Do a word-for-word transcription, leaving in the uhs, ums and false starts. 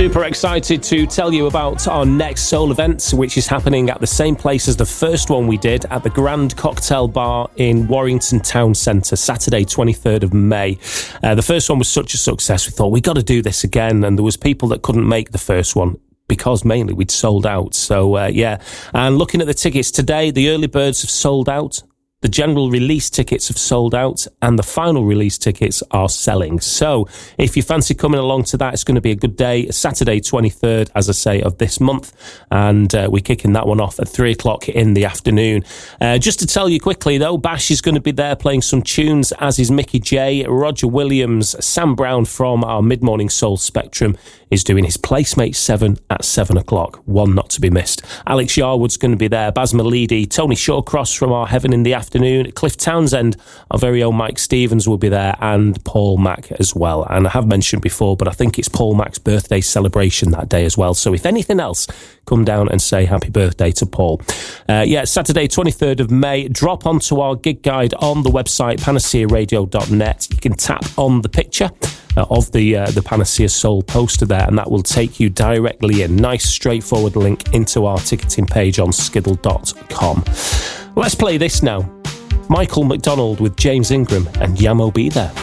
Super excited to tell you about our next Soul event, which is happening at the same place as the first one we did at the Grand Cocktail Bar in Warrington Town Centre, Saturday twenty-third of May. Uh, the first one was such a success, we thought we got to do this again, and there was people that couldn't make the first one because mainly we'd sold out. So uh, yeah, and looking at the tickets today, the early birds have sold out. The general release tickets have sold out and the final release tickets are selling. So if you fancy coming along to that, it's going to be a good day. Saturday twenty-third, as I say, of this month. And uh, we're kicking that one off at three o'clock in the afternoon. Uh, just to tell you quickly, though, Bash is going to be there playing some tunes, as is Mickey J, Roger Williams, Sam Brown from our Mid-Morning Soul Spectrum is doing his Placemate seven at seven o'clock. One not to be missed. Alex Yarwood's going to be there, Baz Malidi, Tony Shawcross from our Heaven in the Afternoon, Cliff Townsend, our very own Mike Stevens will be there, and Paul Mack as well. And I have mentioned before, but I think it's Paul Mack's birthday celebration that day as well. So if anything else, come down and say happy birthday to Paul. Uh, yeah, Saturday twenty-third of May. Drop onto our gig guide on the website, panacea radio dot net. You can tap on the picture Uh, of the uh, the Panacea Soul poster there, and that will take you directly in. Nice straightforward link into our ticketing page on skiddle dot com. Let's play this now. Michael McDonald with James Ingram and Yamo Be There.